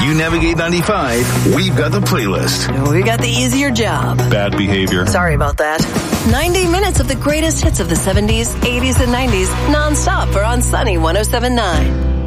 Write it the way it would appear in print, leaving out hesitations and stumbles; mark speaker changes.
Speaker 1: You navigate 95, we've got the playlist.
Speaker 2: We got the easier job.
Speaker 3: Bad behavior.
Speaker 2: Sorry about that. 90 minutes of the greatest hits of the 70s, 80s, and 90s, nonstop for On Sunny 107.9.